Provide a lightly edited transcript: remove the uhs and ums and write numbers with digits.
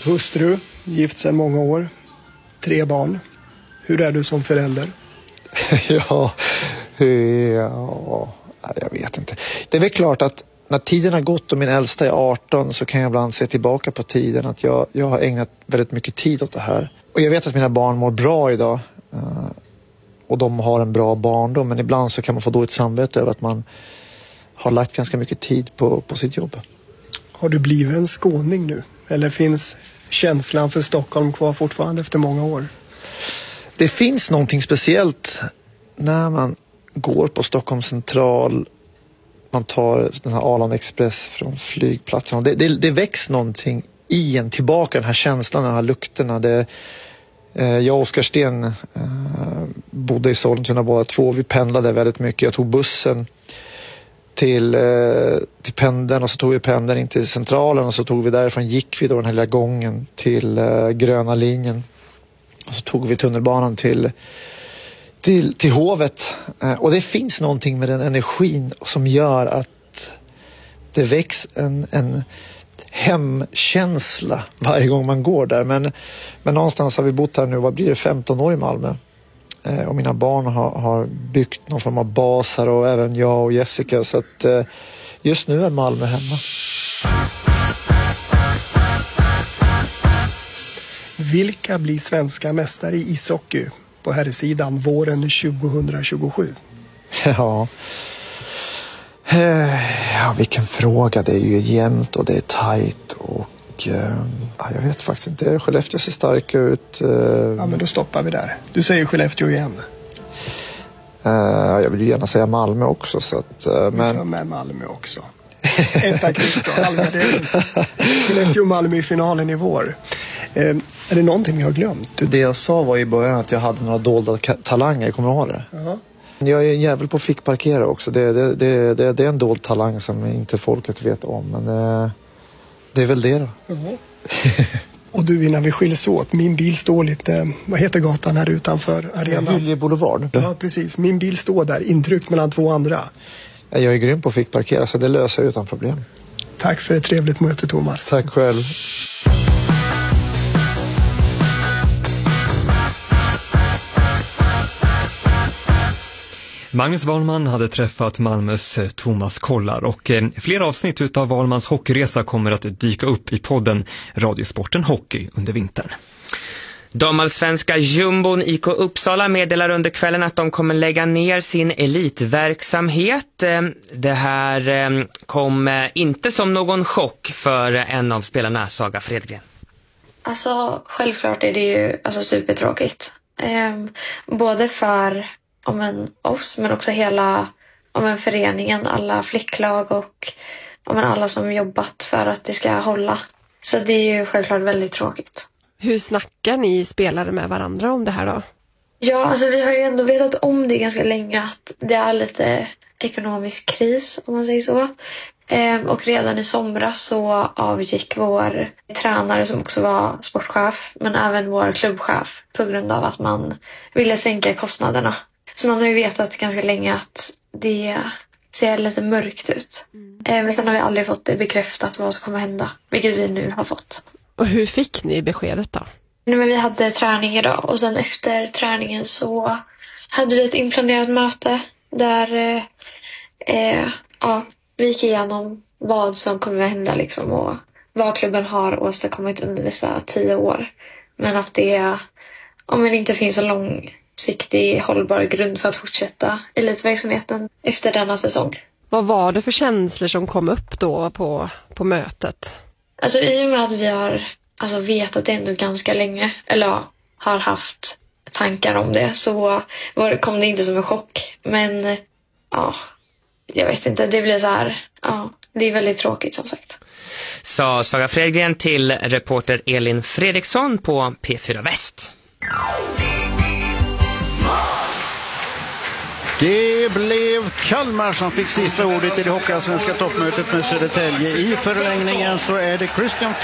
Hustru, gift sedan många år, 3 barn. Hur är du som förälder? Ja, jag vet inte. Det är väl klart att när tiden har gått och min äldsta är 18 så kan jag ibland se tillbaka på tiden att jag har ägnat väldigt mycket tid åt det här. Och jag vet att mina barn mår bra idag och de har en bra barndom, men ibland så kan man få dåligt samvete över att man har lagt ganska mycket tid på sitt jobb. Har du blivit en skåning nu? Eller finns känslan för Stockholm kvar fortfarande efter många år? Det finns någonting speciellt när man går på Stockholms central. Man tar den här Arlanda Express från flygplatsen. Det väcks någonting i en tillbaka, den här känslan, den här lukterna. Jag och Oskar Sten bodde i Sollentuna båda två. Vi pendlade väldigt mycket. Jag tog bussen till pendeln och så tog vi pendeln in till centralen och så tog vi därifrån, gick vi då den här lilla gången till gröna linjen och så tog vi tunnelbanan till hovet. Och det finns någonting med den energin som gör att det väcks en hemkänsla varje gång man går där. Men någonstans har vi bott här nu, vad blir det, 15 år i Malmö. Och mina barn har byggt någon form av bas här och även jag och Jessica. Så att just nu är Malmö hemma. Vilka blir svenska mästare i ishockey på herrsidan våren 2027? Ja, vilken fråga. Det är ju jämnt och det är tajt och jag vet faktiskt inte. Skellefteå ser starka ut. Ja, men då stoppar vi där. Du säger Skellefteå igen. Jag vill ju gärna säga Malmö också. Så att, men... tar med Malmö också. Etta kryss då, halvvärdering. Skellefteå och Malmö i finalen i vår. Är det någonting vi har glömt? Det jag sa var i början att jag hade några dolda talanger, kommer du ihåg det? Uh-huh. Jag är en jävel på att fickparkera också. Det är en dold talang som inte folket vet om. Men det är väl det då. Uh-huh. Och du, innan vi skiljs åt, min bil står lite, vad heter gatan här utanför arenan? Hyllie Boulevard. Ja, precis. Min bil står där, intryckt mellan 2 andra. Jag är grym på att fickparkera så det löser jag utan problem. Tack för ett trevligt möte, Thomas. Tack själv. Magnus Wahlman hade träffat Malmös Thomas Kollar och flera avsnitt utav Wahlmans hockeyresa kommer att dyka upp i podden Radiosporten Hockey under vintern. Damallsvenska jumbon IK Uppsala meddelar under kvällen att de kommer lägga ner sin elitverksamhet. Det här kom inte som någon chock för en av spelarna, Saga Fredgren. Alltså, självklart är det ju supertråkigt. Både för oss, men också hela föreningen, alla flicklag och alla som jobbat för att det ska hålla. Så det är ju självklart väldigt tråkigt. Hur snackar ni spelare med varandra om det här då? Ja, vi har ju ändå vetat om det ganska länge att det är lite ekonomisk kris, om man säger så. Och redan i somras så avgick vår tränare som också var sportchef, men även vår klubbchef på grund av att man ville sänka kostnaderna. Så man har ju vetat ganska länge att det ser lite mörkt ut. Men sen har vi aldrig fått det bekräftat vad som kommer hända, vilket vi nu har fått. Och hur fick ni beskedet då? Men vi hade träning idag och sen efter träningen så hade vi ett inplanerat möte där vi gick igenom vad som kommer att hända liksom, och vad klubben har åstadkommit under dessa 10 år. Men att det inte finns en långsiktig hållbar grund för att fortsätta elitverksamheten efter denna säsong. Vad var det för känslor som kom upp då på mötet? Alltså i och med att vi har vetat det ändå ganska länge, eller har haft tankar om det, så kom det inte som en chock. Men jag vet inte, det blir så här, det är väldigt tråkigt som sagt. Sa Saga Fredgren till reporter Elin Fredriksson på P4 Väst. Det blev Kalmar som fick sista ordet i det hockeyallsvenska toppmötet med Södertälje. I förlängningen så är det Christian